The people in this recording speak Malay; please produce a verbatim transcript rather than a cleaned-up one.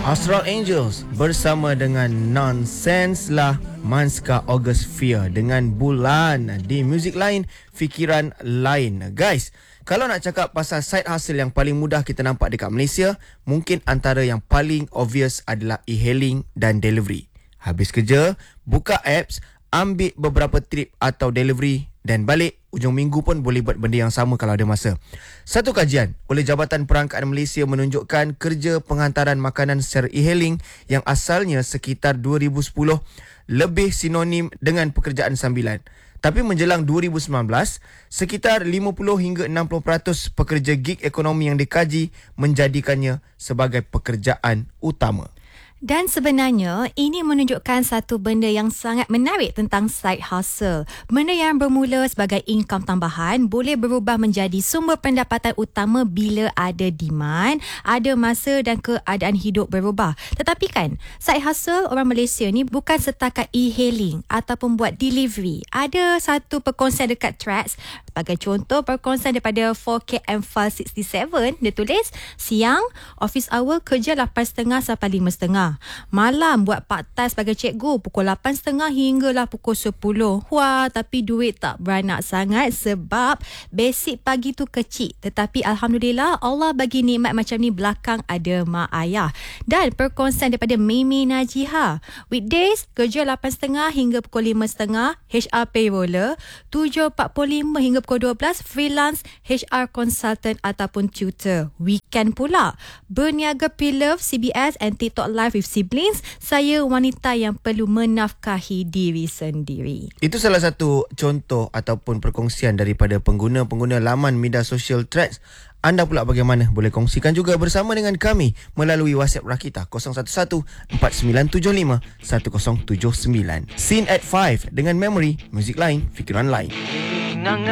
Astral Angels bersama dengan Nonsense lah Manska August Fear dengan Bulan di Muzik Lain, Fikiran Lain. Guys, kalau nak cakap pasal side hustle yang paling mudah kita nampak dekat Malaysia, mungkin antara yang paling obvious adalah e-hailing dan delivery. Habis kerja, buka apps, ambil beberapa trip atau delivery dan balik. Ujung minggu pun boleh buat benda yang sama kalau ada masa. Satu kajian oleh Jabatan Perangkaan Malaysia menunjukkan kerja penghantaran makanan secara e-hailing yang asalnya sekitar dua ribu sepuluh lebih sinonim dengan pekerjaan sambilan. Tapi menjelang dua ribu sembilan belas, sekitar lima puluh hingga enam puluh peratus pekerja gig ekonomi yang dikaji menjadikannya sebagai pekerjaan utama. Dan sebenarnya ini menunjukkan satu benda yang sangat menarik tentang side hustle. Benda yang bermula sebagai income tambahan boleh berubah menjadi sumber pendapatan utama bila ada demand, ada masa dan keadaan hidup berubah. Tetapi kan, side hustle orang Malaysia ni bukan setakat e-hailing ataupun buat delivery. Ada satu perkongsian dekat Threads. Sebagai contoh, perkongsian daripada four K M File enam tujuh, dia tulis, siang, office hour kerja lapan tiga puluh sampai lima tiga puluh. Malam buat part time sebagai cikgu pukul lapan tiga puluh hinggalah pukul sepuluh. Wah, tapi duit tak beranak sangat sebab basic pagi tu kecil. Tetapi Alhamdulillah Allah bagi nikmat macam ni belakang ada mak ayah. Dan perkongsian daripada Mimi Najiha. Weekdays kerja lapan tiga puluh hingga pukul lima tiga puluh, H R payroller. Tujuh empat puluh lima hingga pukul dua belas, freelance H R consultant ataupun tutor. Weekend pula berniaga pre-love, C B S and TikTok live with siblings. Saya wanita yang perlu menafkahi diri sendiri. Itu salah satu contoh ataupun perkongsian daripada pengguna-pengguna laman media sosial Threads. Anda pula bagaimana? Boleh kongsikan juga bersama dengan kami melalui WhatsApp Rakita kosong satu satu empat sembilan tujuh lima satu kosong tujuh sembilan. Scene at five dengan Memory, Muzik Lain, Fikiran Lain.